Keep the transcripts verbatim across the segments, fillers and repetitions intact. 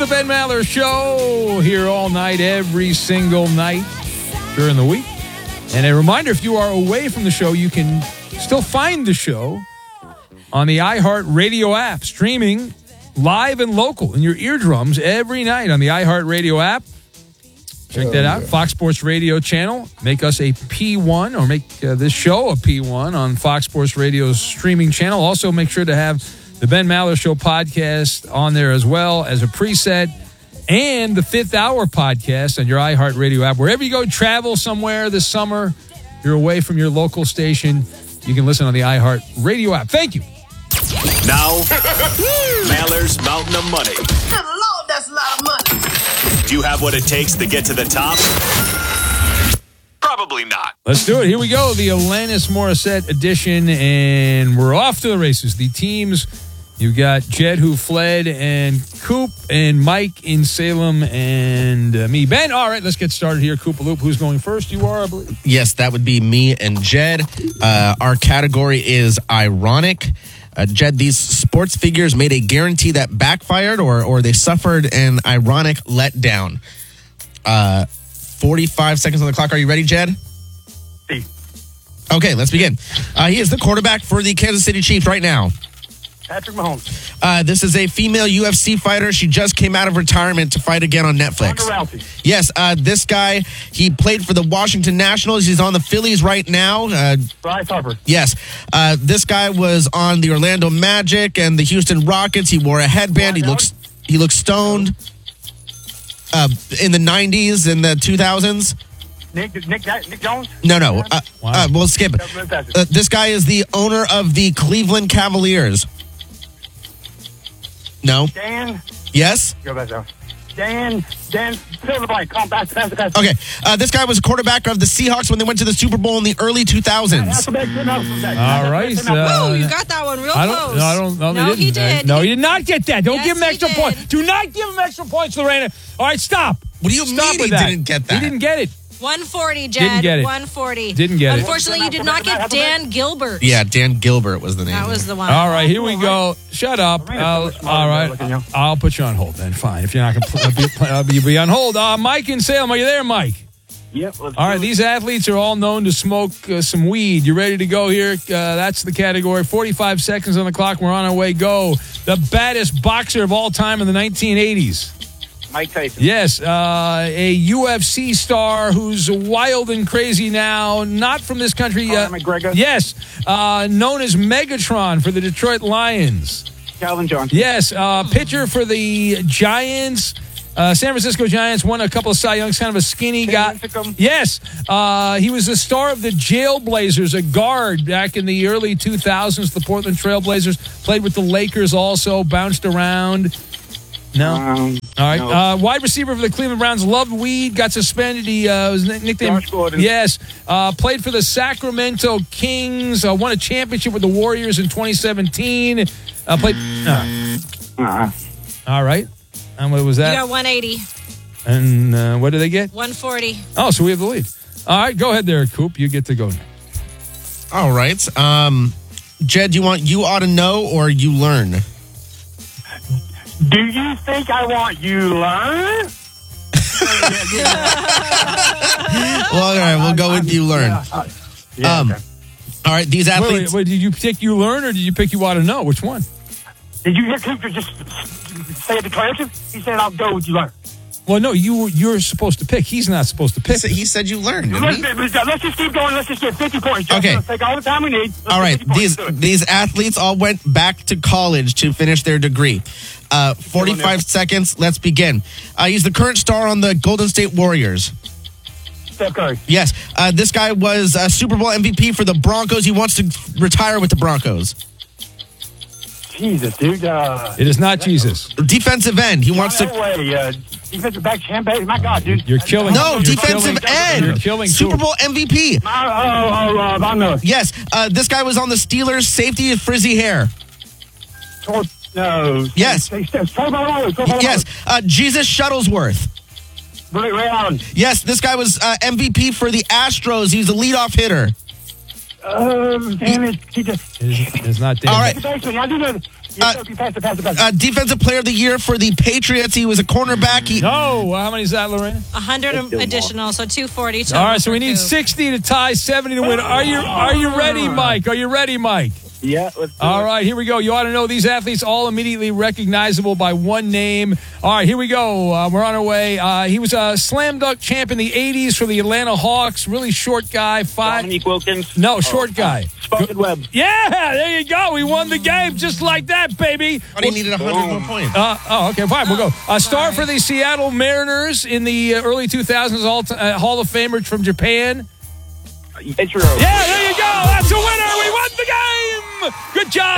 Ben Maller Show here all night, every single night during the week. And a reminder, if you are away from the show, you can still find the show on the iHeartRadio app, streaming live and local in your eardrums every night on the iHeartRadio app. Check oh, that out. Yeah. Fox Sports Radio channel. Make us a P one, or make uh, this show a P one on Fox Sports Radio's streaming channel. Also, make sure to have the Ben Maller Show podcast on there as well as a preset, and the Fifth Hour podcast on your iHeartRadio app. Wherever you go, travel somewhere this summer, you're away from your local station, you can listen on the iHeartRadio app. Thank you. Now, Maller's Mountain of Money. Good Lord, that's a lot of money. Do you have what it takes to get to the top? Probably not. Let's do it. Here we go. The Alanis Morissette edition, and we're off to the races. The teams, you've got Jed, who fled, and Coop, and Mike in Salem, and uh, me, Ben. All right, let's get started here. Coop-a-loop, who's going first? You are, I believe. Yes, that would be me and Jed. Uh, our category is ironic. Uh, Jed, these sports figures made a guarantee that backfired, or or they suffered an ironic letdown. Uh, forty-five seconds on the clock. Are you ready, Jed? See. Okay, let's begin. Uh, he is the quarterback for the Kansas City Chiefs right now. Patrick Mahomes. Uh, this is a female U F C fighter. She just came out of retirement to fight again on Netflix. Ronda Rousey. Yes, uh, this guy, he played for the Washington Nationals. He's on the Phillies right now. Uh, Bryce Harper. yes. Uh, this guy was on the Orlando Magic and the Houston Rockets. He wore a headband. He looks he looks stoned. Uh, in the nineties and the two thousands. Nick, Nick, Nick Jones? No, no. Uh, Wow. uh, we'll skip it. Uh, this guy is the owner of the Cleveland Cavaliers. No. Dan. Yes? Go back down. Dan, Dan, fill the blank. Come back, pass, pass. Okay. Uh, this guy was a quarterback of the Seahawks when they went to the Super Bowl in the early two thousands. All right. Oh, Uh, you got that one real I don't, close. no, I don't, no, No, they he didn't. did. No, he did not get that. Don't Yes, give him he extra did. points. Do not give him extra points, Lorena. All right, stop. What do you Stop mean with he that. didn't get that? He didn't get it. one forty, Jed. Didn't get it. one forty. Didn't get it. Unfortunately, you did not get Dan Gilbert. Yeah, Dan Gilbert was the name. That was the one. All right, here we go. Shut up. I'll, all right, I'll put you on hold then. Fine. If you're not going to be, I'll be, be on hold. Uh, Mike in Salem, are you there, Mike? Yep. Let's All right, these athletes are all known to smoke uh, some weed. You ready to go here? Uh, that's the category. forty-five seconds on the clock. We're on our way. Go. The baddest boxer of all time in the nineteen eighties. Mike Tyson. Yes, uh, a U F C star who's wild and crazy now, not from this country. Uh, Conor McGregor. Yes, uh, known as Megatron for the Detroit Lions. Calvin Johnson. Yes, uh, pitcher for the Giants. Uh, San Francisco Giants won a couple of Cy Youngs, kind of a skinny guy. Lincecum. Yes, uh, he was the star of the Jailblazers, a guard back in the early two thousands. The Portland Trailblazers, played with the Lakers also, bounced around. No. Um, All right. no. Uh, wide receiver for the Cleveland Browns, loved weed, got suspended. He uh, was nicknamed. Josh Gordon. Yes. Uh, played for the Sacramento Kings, uh, won a championship with the Warriors in twenty seventeen. Uh, played. Uh, uh-uh. all right. And what was You that? got one eighty. And uh, what did they get? one forty. Oh, so we have the lead. All right, go ahead there, Coop. You get to go. All right. Um, Jed, do you want you ought to know or you learn? Do you think I want you to learn? Well, all right, we'll go with you learn. Yeah, uh, yeah, Um, okay. All right, these Wait, athletes. wait, wait, did you pick you learn or did you pick you ought to know? Which one? Did you hear Cooper just say a declaration? He said, I'll go with you learn. Well, no, you you're supposed to pick. He's not supposed to He pick. said, he said you learned, didn't Let's, he? let's just keep going. Let's just get fifty points. Just Okay. Let's take all the time we need. Let's All get right, fifty points. these Do it. these athletes all went back to college to finish their degree. Uh, forty-five seconds. Let's begin. Uh, he's the current star on the Golden State Warriors. Steph Curry. Yes, uh, this guy was a Super Bowl M V P for the Broncos. He wants to retire with the Broncos. Jesus, dude. Uh, It is not Jesus. Defensive end. He wants John to. Elway, uh, defensive back champion. My God, dude. You're killing. No, you're defensive killing- end. You're killing Super Coop. Bowl M V P. My, oh, oh, uh, Von Miller. Yes, uh, this guy was on the Steelers. Safety with frizzy hair. Tor- No. Yes. Hey, Steph, Troy Polamalu, Troy Polamalu. Yes, uh, Jesus Shuttlesworth. Ray, Ray Allen. Yes, this guy was uh, M V P for the Astros. He's a leadoff hitter. Um, damn it. He just. It is, it's not Dan. All right. The baseman. I do know. Yes, Uh, okay, pass it, pass it, pass it. uh, Defensive Player of the Year for the Patriots. He was a cornerback. He, No. How many is that, Lorraine? one hundred additional, so two forty. All right, so we need Two. sixty to tie, seventy to win. Are you Are you ready, Mike? Are you ready, Mike? Yeah, let's do All it. right, here we go. You ought to know these athletes all immediately recognizable by one name. All right, here we go. Uh, we're on our way. Uh, he was a slam dunk champ in the eighties for the Atlanta Hawks. Really short guy. Five. Dominique Wilkins. No, short guy. Spotted Webb. Yeah, there you go. We won the game just like that, baby. but he needed one hundred more points. Uh, oh, okay, fine. We'll go. A star for the Seattle Mariners in the uh, early two thousands, all t- uh, Hall of Famer from Japan. Ichiro. Yeah, there you go. That's a winner. We won the game. Good job.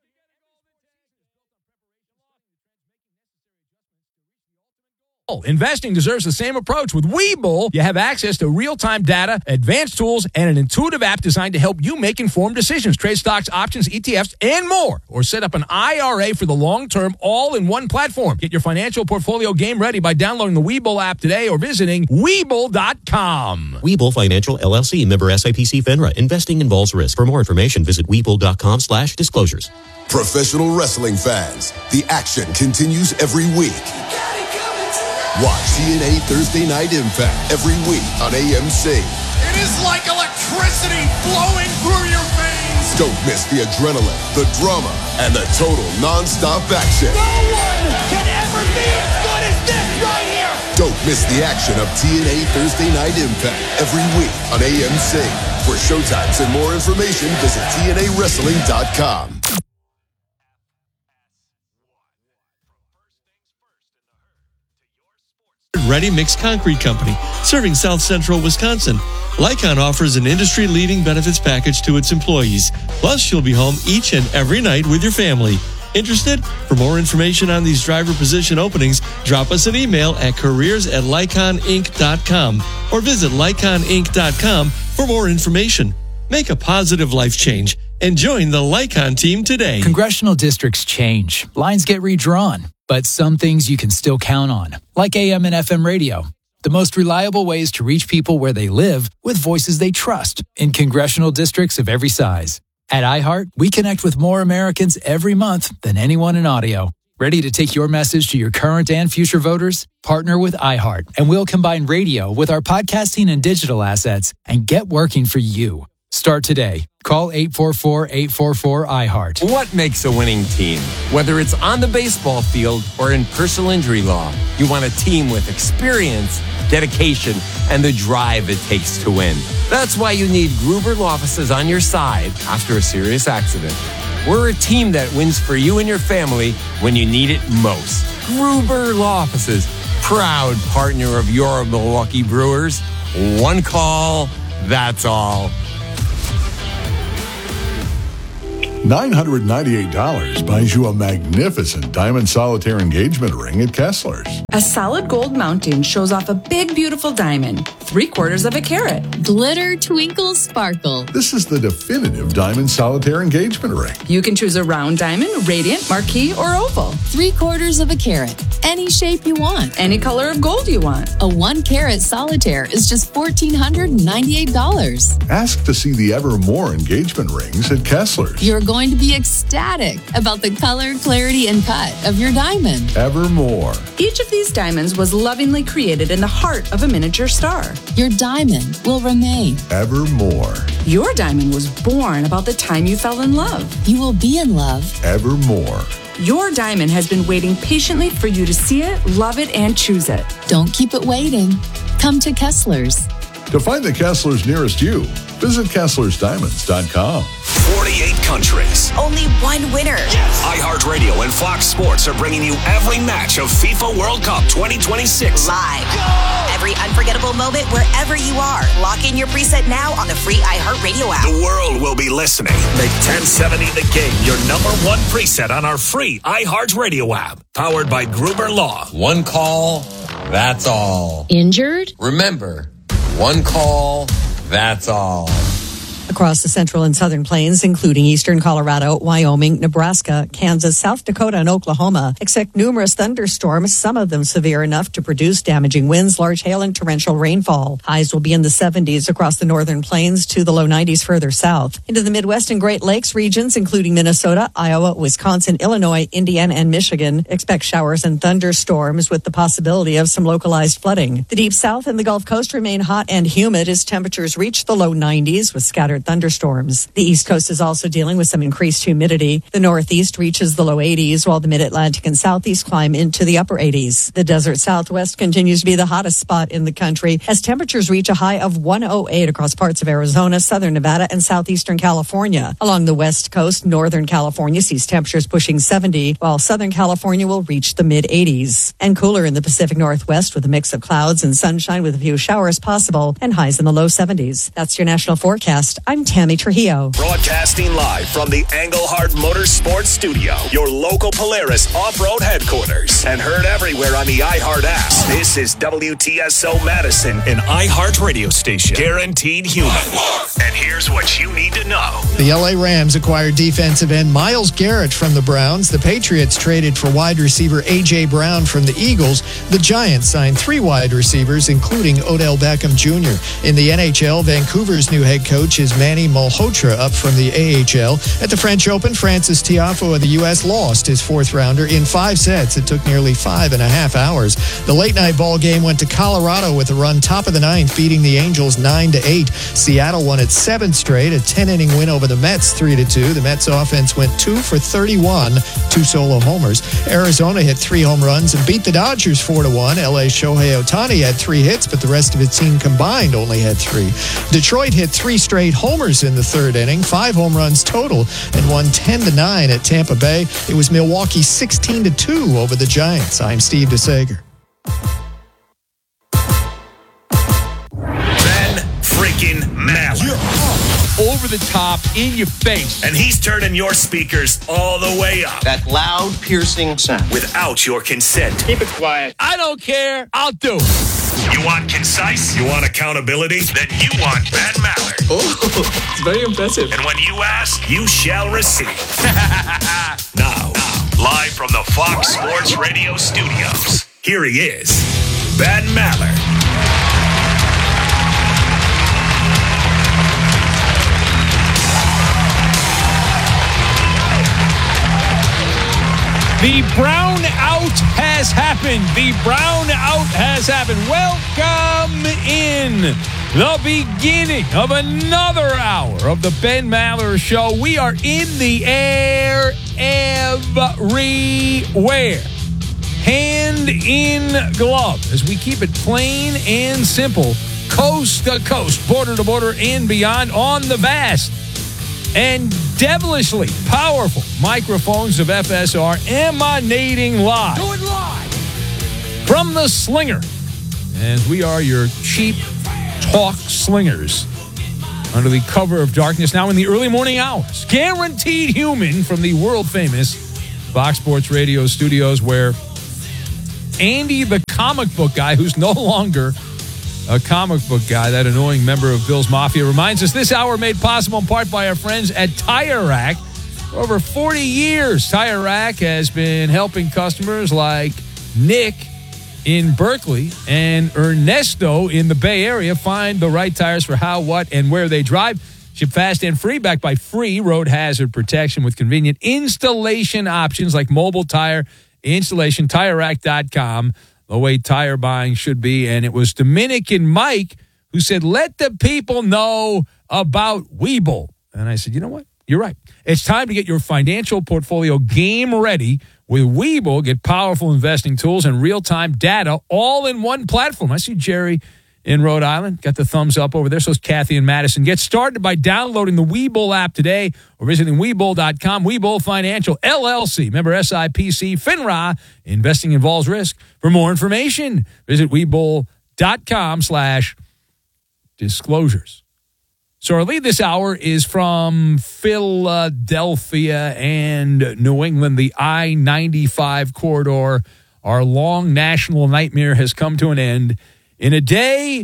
Investing deserves the same approach. With Webull, you have access to real-time data, advanced tools, and an intuitive app designed to help you make informed decisions. Trade stocks, options, E T Fs, and more. Or set up an I R A for the long term, all in one platform. Get your financial portfolio game ready by downloading the Webull app today or visiting Webull dot com. Webull Financial, L L C, member S I P C FINRA. Investing involves risk. For more information, visit Webull.com slash disclosures. Professional wrestling fans, the action continues every week. Watch T N A Thursday Night Impact every week on A M C. It is like electricity flowing through your veins. Don't miss the adrenaline, the drama, and the total non-stop action. No one can ever be as good as this right here. Don't miss the action of T N A Thursday Night Impact every week on A M C. For showtimes and more information, visit T N A wrestling dot com. Ready Mix Concrete Company, serving South Central Wisconsin. Lycon offers an industry-leading benefits package to its employees. Plus, you'll be home each and every night with your family. Interested? For more information on these driver position openings, drop us an email at careers at lycon inc dot com or visit lycon inc dot com for more information. Make a positive life change and join the Lycon team today. Congressional districts change. Lines get redrawn. But some things you can still count on, like A M and F M radio. The most reliable ways to reach people where they live with voices they trust in congressional districts of every size. At iHeart, we connect with more Americans every month than anyone in audio. Ready to take your message to your current and future voters? Partner with iHeart, and we'll combine radio with our podcasting and digital assets and get working for you. Start today. Call eight four four, eight four four, iHeart. What makes a winning team? Whether it's on the baseball field or in personal injury law, you want a team with experience, dedication, and the drive it takes to win. That's why you need Gruber Law Offices on your side after a serious accident. We're a team that wins for you and your family when you need it most. Gruber Law Offices, proud partner of your Milwaukee Brewers. One call, that's all. nine hundred ninety-eight dollars buys you a magnificent diamond solitaire engagement ring at Kessler's. A solid gold mounting shows off a big, beautiful diamond, three quarters of a carat. Glitter, twinkle, sparkle. This is the definitive diamond solitaire engagement ring. You can choose a round diamond, radiant, marquise, or oval. Three quarters of a carat. Any shape you want. Any color of gold you want. A one carat solitaire is just one thousand four hundred ninety-eight dollars. Ask to see the Evermore engagement rings at Kessler's. You're going to be ecstatic about the color, clarity, and cut of your diamond. Evermore. Each of these diamonds was lovingly created in the heart of a miniature star. Your diamond will remain. Evermore. Your diamond was born about the time you fell in love. You will be in love. Evermore. Your diamond has been waiting patiently for you to see it, love it, and choose it. Don't keep it waiting. Come to Kessler's. To find the Kessler's nearest you, visit Kesslers Diamonds dot com. forty-eight countries. Only one winner. Yes. iHeartRadio and Fox Sports are bringing you every match of FIFA World Cup twenty twenty-six. Live. Go! Every unforgettable moment wherever you are. Lock in your preset now on the free iHeartRadio app. The world will be listening. Make ten seventy The Game your number one preset on our free iHeartRadio app. Powered by Gruber Law. One call, that's all. Injured? Remember, one call, that's all. Across the central and southern plains, including eastern Colorado, Wyoming, Nebraska, Kansas, South Dakota, and Oklahoma, expect numerous thunderstorms, some of them severe enough to produce damaging winds, large hail, and torrential rainfall. Highs will be in the seventies across the northern plains to the low nineties further south. Into the Midwest and Great Lakes regions, including Minnesota, Iowa, Wisconsin, Illinois, Indiana, and Michigan, expect showers and thunderstorms with the possibility of some localized flooding. The deep south and the Gulf Coast remain hot and humid as temperatures reach the low nineties with scattered thunderstorms. The East Coast is also dealing with some increased humidity. The Northeast reaches the low eighties, while the Mid-Atlantic and Southeast climb into the upper eighties. The desert Southwest continues to be the hottest spot in the country as temperatures reach a high of one oh eight across parts of Arizona, southern Nevada, and southeastern California. Along the West Coast, northern California sees temperatures pushing seventy, while southern California will reach the mid-eighties. And cooler in the Pacific Northwest with a mix of clouds and sunshine with a few showers possible and highs in the low seventies. That's your national forecast. I'm Tammy Trujillo. Broadcasting live from the Engelhard Motorsports Studio, your local Polaris off-road headquarters, and heard everywhere on the iHeart app. This is W T S O Madison, an iHeart radio station, guaranteed human. And here's what you need to know. The L A Rams acquired defensive end Myles Garrett from the Browns. The Patriots traded for wide receiver A J. Brown from the Eagles. The Giants signed three wide receivers, including Odell Beckham Junior In the N H L, Vancouver's new head coach is Manny Malhotra, up from the A H L. At the French Open, Francis Tiafoe of the U S lost his fourth rounder in five sets. It took nearly five and a half hours. The late night ball game went to Colorado with a run top of the ninth, beating the Angels nine to eight. Seattle won its seventh straight, a ten-inning win over the Mets three to two. The Mets offense went two for thirty-one, two solo homers. Arizona hit three home runs and beat the Dodgers four to one. L A's Shohei Ohtani had three hits, but the rest of its team combined only had three. Detroit hit three straight homers in the third inning, five home runs total, and won ten to nine at Tampa Bay. It was Milwaukee sixteen to two over the Giants. I'm Steve DeSager. Ben freaking Maller. Over the top, in your face. And he's turning your speakers all the way up. That loud, piercing sound. Without your consent. Keep it quiet. I don't care. I'll do it. You want concise? You want accountability? Then you want Ben Maller. Oh, it's very impressive. And when you ask, you shall receive. Now, live from the Fox Sports Radio studios, here he is, Ben Maller. The brown out has happened. The brown out has happened. Welcome in the beginning of another hour of the Ben Maller Show. We are in the air everywhere. Hand in glove as we keep it plain and simple. Coast to coast, border to border, and beyond on the vast and devilishly powerful microphones of F S R, emanating live. Do it live from the Slinger, as we are your cheap talk slingers under the cover of darkness. Now in the early morning hours, guaranteed human from the world famous Fox Sports Radio studios, where Andy, the comic book guy, who's no longer a comic book guy, that annoying member of Bill's Mafia, reminds us this hour made possible in part by our friends at Tire Rack. For over forty years, Tire Rack has been helping customers like Nick in Berkeley and Ernesto in the Bay Area find the right tires for how, what, and where they drive. Ship fast and free, backed by free road hazard protection with convenient installation options like mobile tire installation. Tire Rack dot com. The way tire buying should be. And it was Dominican Mike who said, let the people know about Webull. And I said, you know what? You're right. It's time to get your financial portfolio game ready with Webull. Get powerful investing tools and real-time data all in one platform. I see Jerry in Rhode Island. Got the thumbs up over there. So is Kathy in Madison. Get started by downloading the Webull app today or visiting Webull dot com. Webull Financial, L L C. Member S I P C, FINRA. Investing involves risk. For more information, visit Webull dot com slash disclosures. So our lead this hour is from Philadelphia and New England, the I ninety-five corridor. Our long national nightmare has come to an end. In a day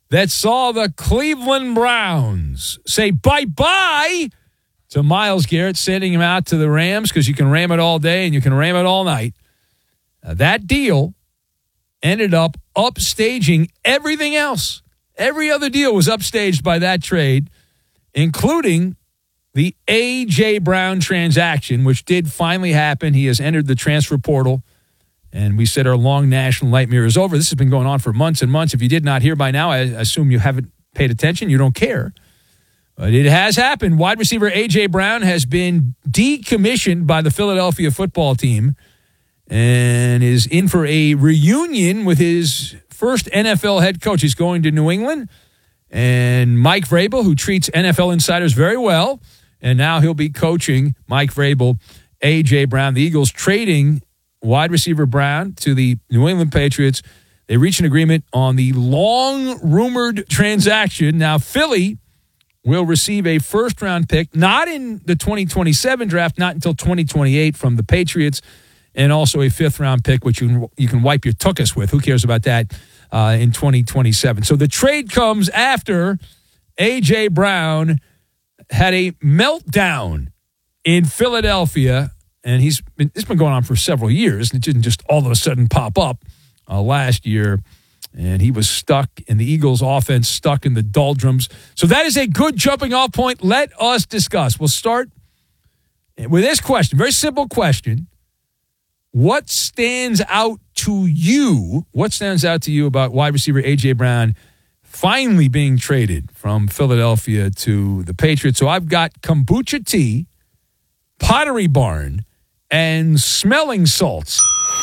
that saw the Cleveland Browns say bye-bye to Myles Garrett, sending him out to the Rams because you can ram it all day and you can ram it all night. Uh, that deal ended up upstaging everything else. Every other deal was upstaged by that trade, including the A J. Brown transaction, which did finally happen. He has entered the transfer portal, and we said our long national nightmare is over. This has been going on for months and months. If you did not hear by now, I assume you haven't paid attention. You don't care. But it has happened. Wide receiver A J. Brown has been decommissioned by the Philadelphia football team and is in for a reunion with his first N F L head coach. He's going to New England. And Mike Vrabel, who treats N F L insiders very well, and now he'll be coaching Mike Vrabel, A J. Brown. The Eagles trading wide receiver Brown to the New England Patriots. They reached an agreement on the long-rumored transaction. Now, Philly will receive a first-round pick, not in the twenty twenty-seven draft, not until twenty twenty-eight from the Patriots, and also a fifth-round pick, which you can, you can wipe your tuchus with. Who cares about that uh, in twenty twenty-seven? So the trade comes after A J. Brown had a meltdown in Philadelphia, and he's been, it's been going on for several years. It didn't just all of a sudden pop up uh, last year. And he was stuck, and the Eagles' offense stuck in the doldrums. So that is a good jumping-off point. Let us discuss. We'll start with this question. Very simple question. What stands out to you? What stands out to you about wide receiver A J. Brown finally being traded from Philadelphia to the Patriots? So I've got kombucha tea, Pottery Barn, and smelling salts.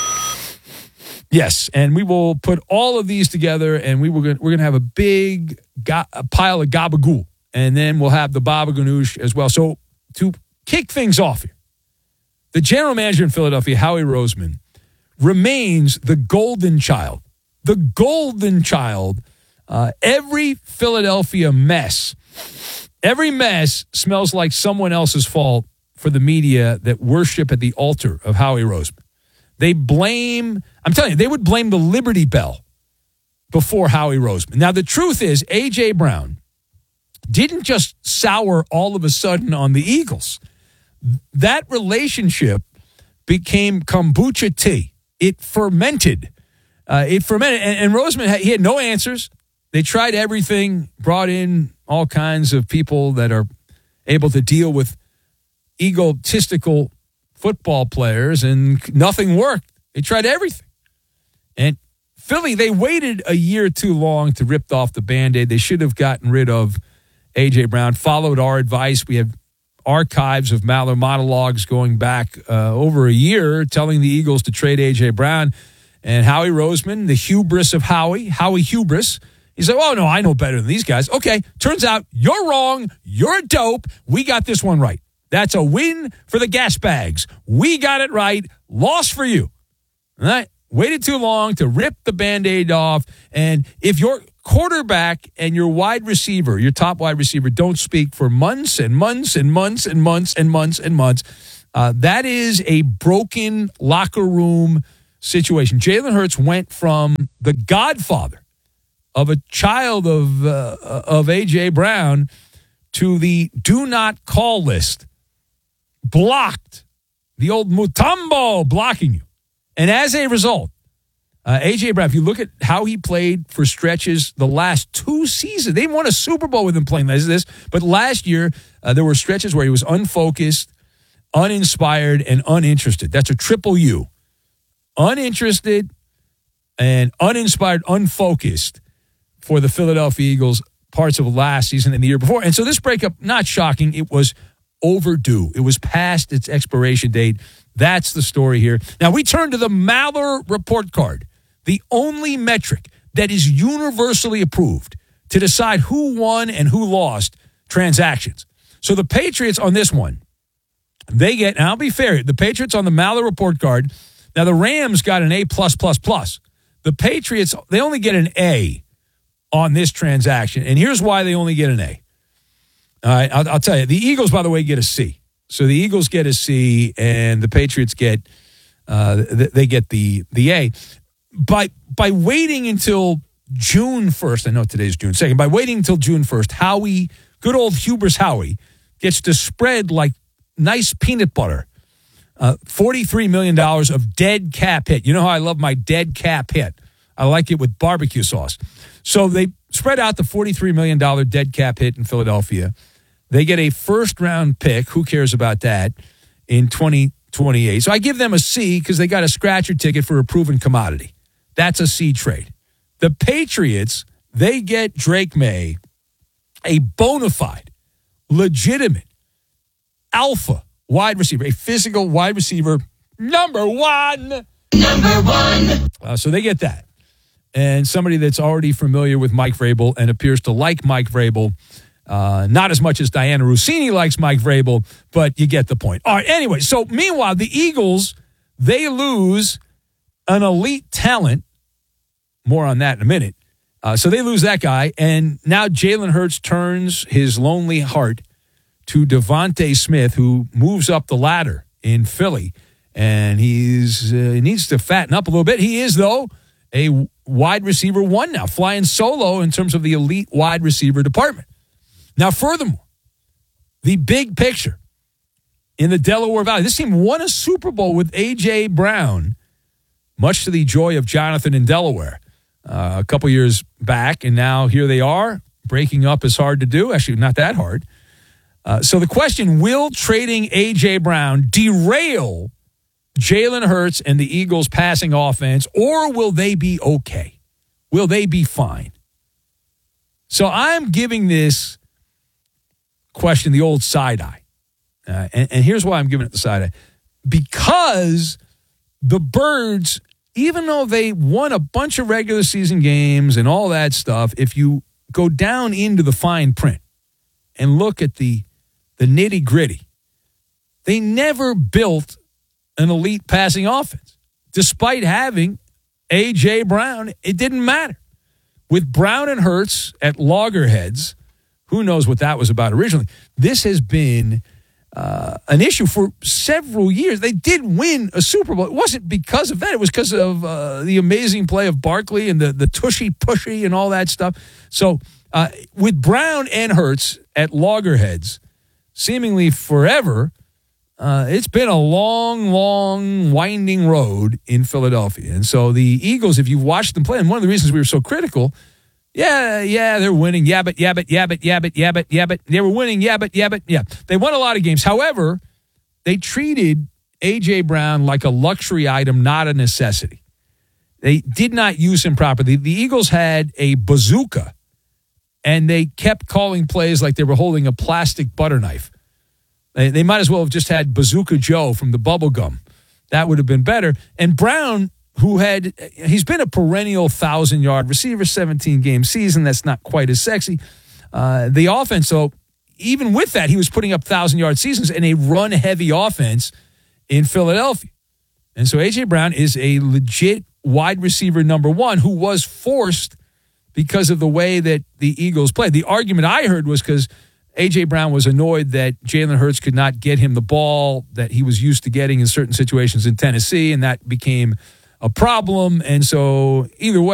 Yes, and we will put all of these together, and we will we're going to have a big go- a pile of gabagool, and then we'll have the baba ganoush as well. So to kick things off here, the general manager in Philadelphia, Howie Roseman, remains the golden child. The golden child. Uh, every Philadelphia mess, every mess smells like someone else's fault for the media that worship at the altar of Howie Roseman. They blame, I'm telling you, they would blame the Liberty Bell before Howie Roseman. Now, the truth is, A J. Brown didn't just sour all of a sudden on the Eagles. That relationship became kombucha tea. It fermented. Uh, it fermented. And, and Roseman, had, he had no answers. They tried everything, brought in all kinds of people that are able to deal with egotistical football players, and nothing worked. They tried everything. And Philly, they waited a year too long to rip off the Band-Aid. They should have gotten rid of A J. Brown, followed our advice. We have archives of Maller monologues going back uh, over a year telling the Eagles to trade A J. Brown. And Howie Roseman, the hubris of Howie, Howie hubris, he's like, oh, no, I know better than these guys. Okay, turns out you're wrong. You're a dope. We got this one right. That's a win for the gas bags. We got it right. Loss for you. All right? Waited too long to rip the Band-Aid off. And if your quarterback and your wide receiver, your top wide receiver, don't speak for months and months and months and months and months and months, uh, that is a broken locker room situation. Jalen Hurts went from the godfather of a child of, uh, of A J. Brown to the do not call list. Blocked. The old Mutombo blocking you. And as a result, uh, A J. Brown, if you look at how he played for stretches the last two seasons, they won a Super Bowl with him playing like this. But last year, uh, there were stretches where he was unfocused, uninspired, and uninterested. That's a triple U. Uninterested and uninspired, unfocused for the Philadelphia Eagles parts of last season and the year before. And so this breakup, not shocking, it was overdue. It was past its expiration date. That's the story here. Now, we turn to the Maller report card, the only metric that is universally approved to decide who won and who lost transactions. So the Patriots on this one, they get, and I'll be fair, the Patriots on the Maller report card, now the Rams got an A+++. The Patriots, they only get an A on this transaction. And here's why they only get an A. All right, I'll, I'll tell you. The Eagles, by the way, get a C. So the Eagles get a C, and the Patriots get uh, they get the the A. By by waiting until June first, I know today's June second, by waiting until June first, Howie, good old Hubers Howie, gets to spread like nice peanut butter. Uh, forty-three million dollars of dead cap hit. You know how I love my dead cap hit? I like it with barbecue sauce. So they spread out the forty-three million dollars dead cap hit in Philadelphia. They get a first-round pick. Who cares about that? In twenty twenty-eight. So I give them a C because they got a scratcher ticket for a proven commodity. That's a C trade. The Patriots, they get Drake May, a bona fide, legitimate, alpha wide receiver, a physical wide receiver, number one. Number one. Uh, so they get that. And somebody that's already familiar with Mike Vrabel and appears to like Mike Vrabel, uh, not as much as Diana Rossini likes Mike Vrabel, but you get the point. All right, anyway, so meanwhile, the Eagles, they lose an elite talent. More on that in a minute. Uh, so they lose that guy, and now Jalen Hurts turns his lonely heart to Devontae Smith, who moves up the ladder in Philly, and he's uh, he needs to fatten up a little bit. He is, though, a wide receiver one now, flying solo in terms of the elite wide receiver department. Now, furthermore, the big picture in the Delaware Valley, this team won a Super Bowl with A J. Brown, much to the joy of Jonathan in Delaware. Uh, a couple years back, and now here they are. Breaking up is hard to do. Actually, not that hard. Uh, so the question, will trading A J. Brown derail Jalen Hurts and the Eagles' passing offense, or will they be okay? Will they be fine? So I'm giving this question the old side eye. Uh, and, and here's why I'm giving it the side eye. Because the Birds, even though they won a bunch of regular season games and all that stuff, if you go down into the fine print and look at the, the nitty-gritty, they never built an elite passing offense. Despite having A J. Brown, it didn't matter. With Brown and Hurts at loggerheads, who knows what that was about originally, this has been Uh, an issue for several years. They did win a Super Bowl. It wasn't because of that. It was because of uh, the amazing play of Barkley and the, the tushy-pushy and all that stuff. So uh, with Brown and Hurts at loggerheads, seemingly forever, uh, it's been a long, long, winding road in Philadelphia. And so the Eagles, if you've watched them play, and one of the reasons we were so critical, Yeah, yeah, they're winning. Yeah, but, yeah, but, yeah, but, yeah, but, yeah, but, yeah, but. They were winning. Yeah, but, yeah, but, yeah. They won a lot of games. However, they treated A J. Brown like a luxury item, not a necessity. They did not use him properly. The Eagles had a bazooka, and they kept calling plays like they were holding a plastic butter knife. They, they might as well have just had Bazooka Joe from the bubble gum. That would have been better. And Brown, who had, he's been a perennial thousand-yard receiver, seventeen-game season. That's not quite as sexy. Uh, the offense, so even with that, he was putting up thousand-yard seasons in a run-heavy offense in Philadelphia. And so A J. Brown is a legit wide receiver number one who was forced because of the way that the Eagles played. The argument I heard was because A J. Brown was annoyed that Jalen Hurts could not get him the ball that he was used to getting in certain situations in Tennessee, and that became a problem. And so either way,